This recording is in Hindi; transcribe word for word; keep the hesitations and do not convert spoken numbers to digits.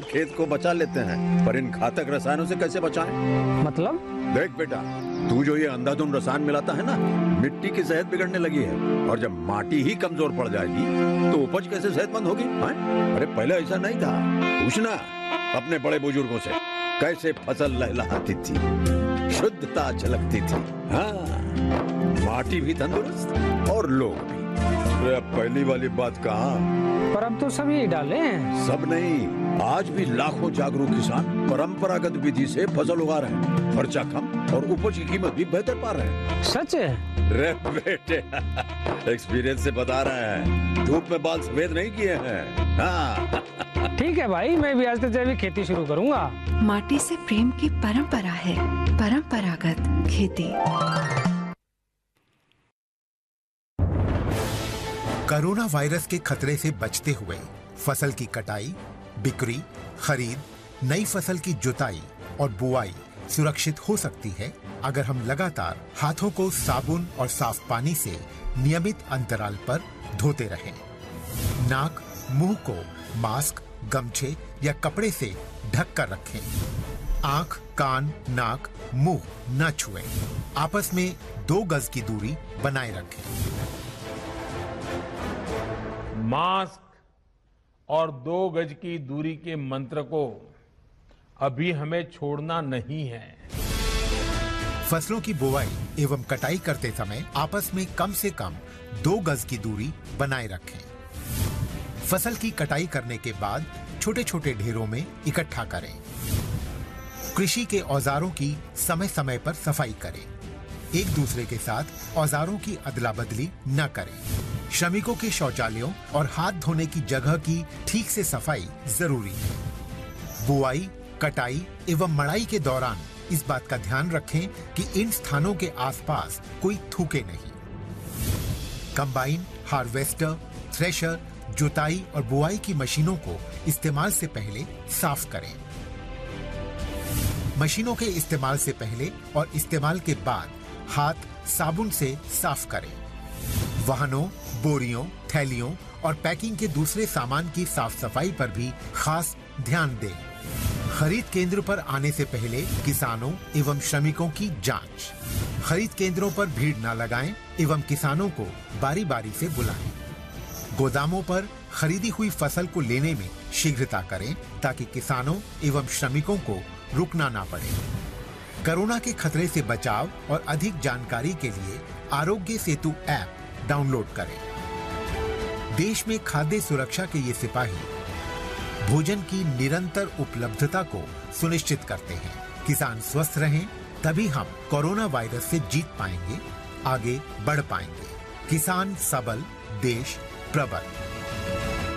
खेत को बचा लेते हैं, पर इन घातक रसायनों से कैसे बचाएं? मतलब? देख बेटा, तू जो ये अंधाधुंध रसायन मिलाता है ना, मिट्टी की सेहत बिगड़ने लगी है। और जब माटी ही कमजोर पड़ जाएगी तो उपज कैसे सेहतमंद होगी? हाँ? अरे पहले ऐसा नहीं था। पूछना अपने बड़े बुजुर्गों से, कैसे फसल लहलहाती थी, शुद्धता झलकती थी। हाँ, माटी भी तंदुरुस्त और लोग भी। अरे पहली वाली बात कहाँ? पर अब तो सभी डाले हैं। सब नहीं, आज भी लाखों जागरूक किसान परंपरागत विधि से फसल उगा रहे हैं। खर्चा कम और उपज की कीमत भी बेहतर पा रहे हैं। सच है? रे बेटे, एक्सपीरियंस से बता रहे हैं, धूप में बाल सफेद नहीं किए हैं। हाँ। ठीक है भाई, मैं भी आज से जैविक खेती शुरू करूंगा। माटी से प्रेम की परंपरा है, परंपरागत खेती। कोरोना वायरस के खतरे से बचते हुए फसल की कटाई, बिक्री, खरीद, नई फसल की जुताई और बुआई सुरक्षित हो सकती है अगर हम लगातार हाथों को साबुन और साफ पानी से नियमित अंतराल पर धोते रहें। नाक, मुंह को मास्क, गमछे या कपड़े से ढक कर रखें। आंख, कान, नाक, मुंह न छुएं। आपस में दो गज की दूरी बनाए रखें। मास्क और दो गज की दूरी के मंत्र को अभी हमें छोड़ना नहीं है। फसलों की बुवाई एवं कटाई करते समय आपस में कम से कम दो गज की दूरी बनाए रखें। फसल की कटाई करने के बाद छोटे छोटे ढेरों में इकट्ठा करें। कृषि के औजारों की समय समय पर सफाई करें। एक दूसरे के साथ औजारों की अदला बदली न करें। श्रमिकों के शौचालयों और हाथ धोने की जगह की ठीक से सफाई जरूरी है। बुआई, कटाई एवं मड़ाई के दौरान इस बात का ध्यान रखें कि इन स्थानों के आसपास कोई थूके नहीं। कंबाइन, हार्वेस्टर, थ्रेशर, जुताई और बुआई की मशीनों को इस्तेमाल से पहले साफ करें। मशीनों के इस्तेमाल से पहले और इस्तेमाल के बाद हाथ साबुन से साफ करें। वाहनों, बोरियों, थैलियों और पैकिंग के दूसरे सामान की साफ सफाई पर भी खास ध्यान दें। खरीद केंद्र पर आने से पहले किसानों एवं श्रमिकों की जांच। खरीद केंद्रों पर भीड़ न लगाएं एवं किसानों को बारी बारी से बुलाएं। गोदामों पर खरीदी हुई फसल को लेने में शीघ्रता करें ताकि किसानों एवं श्रमिकों को रुकना ना पड़े। कोरोना के खतरे से बचाव और अधिक जानकारी के लिए आरोग्य सेतु ऐप डाउनलोड करें। देश में खाद्य सुरक्षा के ये सिपाही भोजन की निरंतर उपलब्धता को सुनिश्चित करते हैं। किसान स्वस्थ रहें तभी हम कोरोना वायरस से जीत पाएंगे, आगे बढ़ पाएंगे। किसान सबल, देश प्रबल।